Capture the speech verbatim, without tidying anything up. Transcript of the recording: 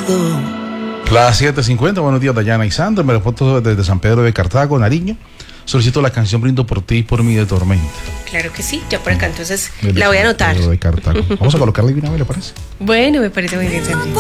Las siete cincuenta, buenos días Dayana y Sandra, me reporto desde San Pedro de Cartago, Nariño. Solicito la canción Brindo por ti y por mí de Tormenta. Claro que sí, ya por acá, entonces Desde la voy a San anotar. Pedro de Cartago. Vamos a colocarla de una vez, ¿le parece? Bueno, me parece muy bien, Santi.